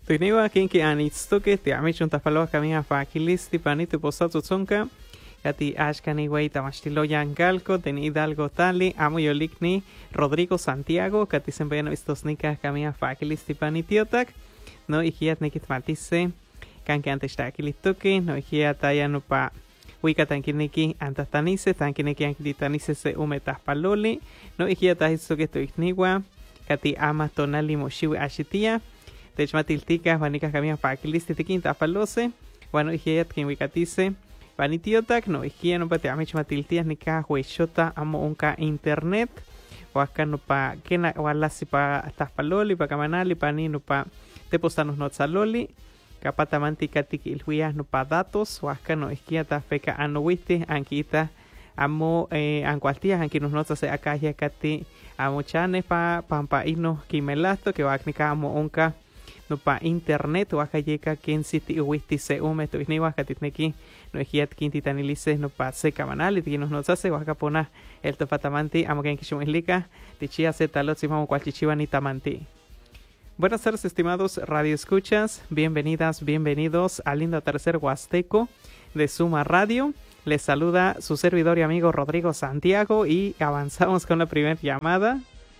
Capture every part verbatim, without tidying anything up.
Tuiniwa kinki anitstuki ti amichun tapaloa kamia fakilisti paniti posatu tsonka. Kati ashkani wey tamastilo yangalco ten Hidalgo tali amo yolikni Rodrigo Santiago kati sempeno istosnika kamia fakilisti panitiotak. No ikiat nikit matisse kanke antes takilituki no ikiat ayanupa wika tankiniki antatanise tankiniki ankilitanise se umetas paloli no ikiat ahisuke tuikniwa kati ama tonali moshiwi ashitia techmatiltika vanika kamia fakilisti tikinta palose bueno ikiat kin wikatise Vanitiotak no ikia no pa te amich matiltias ni ka hueshota amo unka internet waka no pa kena wala si pa taspaloli pa kamanali pa ni no pa te postanos no tsaloli kapata mantika tiki ilhuias no pa datos waka no ikia ta feka anowiste ankita amo eh, ankualtias anki nos notas se akaya kati amo chane pa pampa ino kimelasto que waknika amo unka no pa internet waka yeka ken siti uwisti se ume to ni waka titneki no ejiat kinti tanilice no pa se kamanal y nos nos hace waka pona el topatamanti amo ken kishumilika tichia se talot simamo cualchichiva ni tamanti. Buenas tardes, estimados radioescuchas, bienvenidas, bienvenidos al lindo tercer huasteco de Suma Radio. Les saluda su servidor y amigo Rodrigo Santiago y avanzamos con la primera llamada.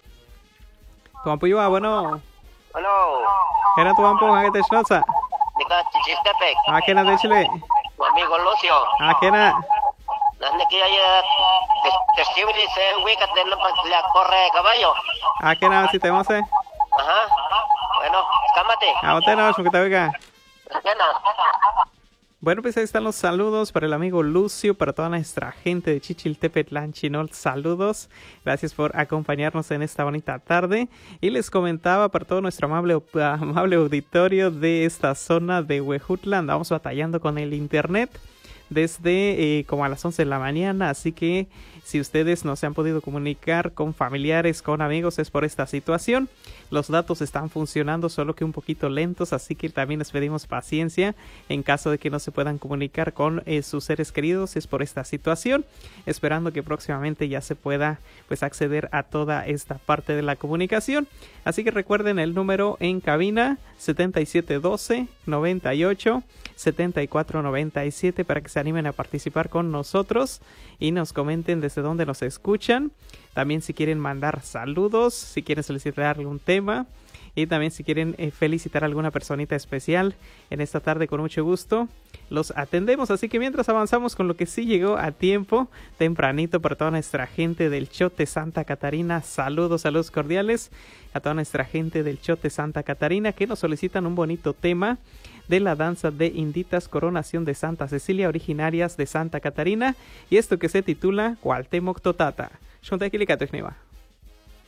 Tuampuiwa, bueno. Hello. Era tu ampo, ¿a qué te chnotza? Nika Chichistepec. ¿A qué nada de Chile? Tu amigo Lucio. ¿A qué nada? ¿Dónde que haya testimonio se ubica de la corre de caballo? ¿A qué nada si te vamos a hacer? Ajá. Bueno, cámate. ¿A usted no? ¿Qué te oiga? ¿Qué no? Bueno, pues ahí están los saludos para el amigo Lucio, para toda nuestra gente de Chichiltepetlan Chinol. Saludos, gracias por acompañarnos en esta bonita tarde. Y les comentaba para todo nuestro amable, amable auditorio de esta zona de Huejutla, andamos batallando con el internet desde eh, como a las once de la mañana, así que si ustedes no se han podido comunicar con familiares, con amigos, es por esta situación. Los datos están funcionando, solo que un poquito lentos, así que también les pedimos paciencia en caso de que no se puedan comunicar con eh, sus seres queridos, es por esta situación, esperando que próximamente ya se pueda pues acceder a toda esta parte de la comunicación. Así que recuerden el número en cabina setenta y siete doce noventa y ocho setenta y cuatro noventa y siete para que se animen a participar con nosotros y nos comenten desde dónde nos escuchan. También si quieren mandar saludos, si quieren solicitar algún tema y también si quieren eh, felicitar a alguna personita especial en esta tarde, con mucho gusto los atendemos. Así que mientras avanzamos con lo que sí llegó a tiempo, tempranito, para toda nuestra gente del Chote Santa Catarina, saludos, saludos cordiales a toda nuestra gente del Chote Santa Catarina que nos solicitan un bonito tema de la danza de Inditas Coronación de Santa Cecilia, originarias de Santa Catarina, y esto que se titula Cuauhtémoc Totata. Shontaikilika Techniwa.